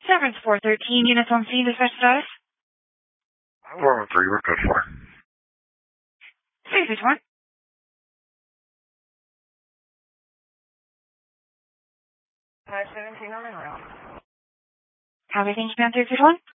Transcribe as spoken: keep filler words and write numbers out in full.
Severance four thirteen, units on scene, dispatch status. four one three, we're good for. six six one. five seventeen on the road. Copy, thank you, man, three six one.